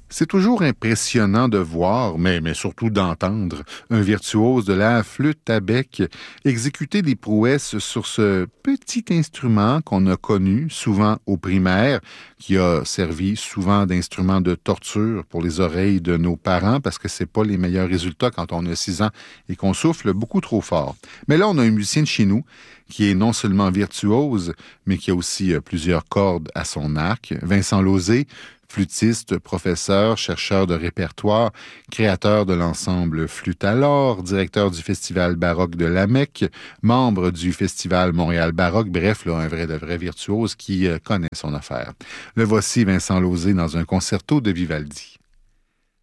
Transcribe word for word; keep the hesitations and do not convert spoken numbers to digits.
C'est toujours impressionnant de voir, mais, mais surtout d'entendre, un virtuose de la flûte à bec exécuter des prouesses sur ce petit instrument qu'on a connu souvent au primaire, qui a servi souvent d'instrument de torture pour les oreilles de nos parents parce que c'est pas les meilleurs résultats quand on a six ans et qu'on souffle beaucoup trop fort. Mais là, on a un musicien de chez nous qui est non seulement virtuose, mais qui a aussi euh, plusieurs cordes à son arc. Vincent Lauzé, flûtiste, professeur, chercheur de répertoire, créateur de l'ensemble Flûte à l'or, directeur du Festival baroque de Lamec, membre du Festival Montréal baroque, bref, là, un vrai de vrai virtuose qui euh, connaît son affaire. Le voici Vincent Lauzé dans un concerto de Vivaldi.